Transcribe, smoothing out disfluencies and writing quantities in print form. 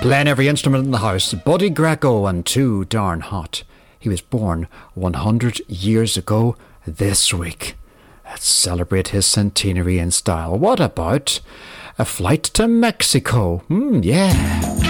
Playing every instrument in the house, Buddy Greco and Too Darn Hot. He was born 100 years ago this week. Let's celebrate his centenary in style. What about a flight to Mexico? Yeah.